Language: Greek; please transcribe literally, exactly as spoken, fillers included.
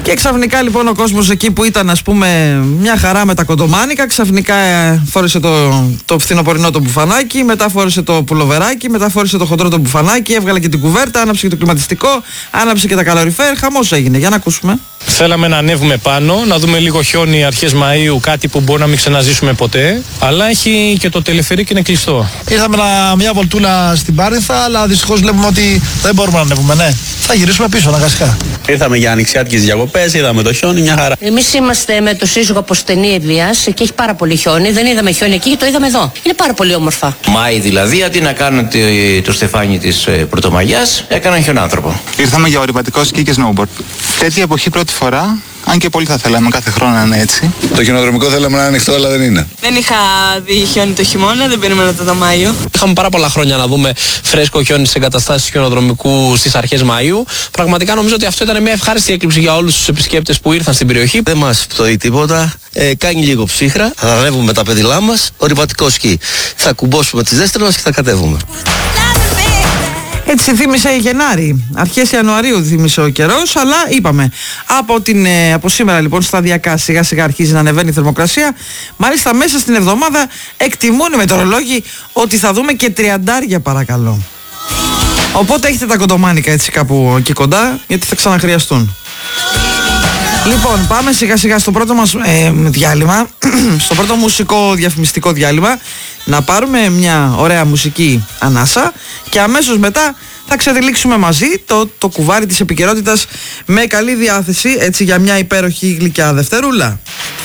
Και ξαφνικά λοιπόν ο κόσμος εκεί που ήταν, ας πούμε, μια χαρά με τα κοντομάνικα, ξαφνικά φόρεσε το, το φθινοπορεινό το μπουφανάκι, μετά φόρεσε το πουλοβεράκι, μετά φόρεσε το χοντρό το μπουφανάκι, έβγαλε και την κουβέρτα, άναψε και το κλιματιστικό, άναψε και τα καλοριφέρ, χαμός έγινε. Για να ακούσουμε. Θέλαμε να ανέβουμε πάνω, να δούμε λίγο χιόνι αρχές Μαΐου, κάτι που μπορεί να μην ξαναζήσουμε ποτέ, αλλά έχει και το τελεφερίκι είναι κλειστό. Ήρθαμε να, μια βολτούλα στην Πάρινθα, αλλά δυστυχώς βλέπουμε ότι δεν μπορούμε να ανέβουμε, ναι. Θα γυρίσουμε πίσω αναγκαστικά. Ήρθαμε για ανοιξιάτικες διακοπές, είδαμε το χιόνι, μια χαρά. Εμείς είμαστε με το σύζυγο από στενή Ευβοίας και έχει πάρα πολύ χιόνι. Δεν είδαμε χιόνι εκεί, το είδαμε εδώ. Είναι πάρα πολύ όμορφα. Μάη δηλαδή, αντί να κάνουν το στεφάνι της Πρωτομαγιάς, έκαναν χιονάνθρωπο. Ήρθαμε για ορειβατικό σκι και snowboard. Τέτοια εποχή πρώτη φορά. Αν και πολύ θα θέλαμε κάθε χρόνο να είναι έτσι. Το χιονοδρομικό θέλαμε να είναι ανοιχτό, αλλά δεν είναι. Δεν είχα δει χιόνι το χειμώνα, δεν περίμενα το Μάιο. Είχαμε πάρα πολλά χρόνια να δούμε φρέσκο χιόνι σε εγκαταστάσεις χιονοδρομικού στις αρχές Μαΐου. Πραγματικά νομίζω ότι αυτό ήταν μια ευχάριστη έκπληξη για όλους τους επισκέπτες που ήρθαν στην περιοχή. Δεν μας πτωεί τίποτα. Ε, κάνει λίγο ψύχρα. Θα ανέβουμε με τα παιδιλά μας. Ορειβατικό σκι. Θα κουμπώσουμε τις δέστρες μας και θα κατέβουμε. Έτσι θύμισε Γενάρη, αρχές Ιανουαρίου θύμισε ο καιρός, αλλά είπαμε από, την, από σήμερα λοιπόν σταδιακά σιγά σιγά αρχίζει να ανεβαίνει η θερμοκρασία. Μάλιστα μέσα στην εβδομάδα εκτιμούν οι μετεωρολόγοι ότι θα δούμε και τριαντάρια παρακαλώ. Οπότε έχετε τα κοντομάνικα έτσι κάπου εκεί κοντά, γιατί θα ξαναχρειαστούν. Λοιπόν, πάμε σιγά σιγά στο πρώτο μας ε, διάλειμμα, στο πρώτο μουσικό διαφημιστικό διάλειμμα, να πάρουμε μια ωραία μουσική ανάσα και αμέσως μετά θα ξεδιλήξουμε μαζί το, το κουβάρι της επικαιρότητας με καλή διάθεση, έτσι, για μια υπέροχη γλυκιά Δευτερούλα.